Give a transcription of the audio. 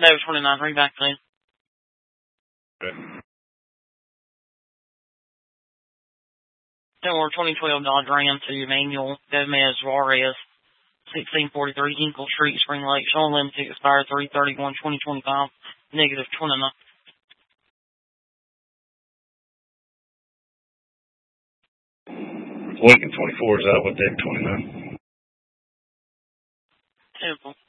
No, 29. Read back, please. Okay. Or 2012 Dodge Ram to Emmanuel Gomez Juarez, 1643 Hinkle Street, Spring Lake. Showing limited expired 3/31/2025. Negative 29. Lincoln 24 is out with deck 29. Simple.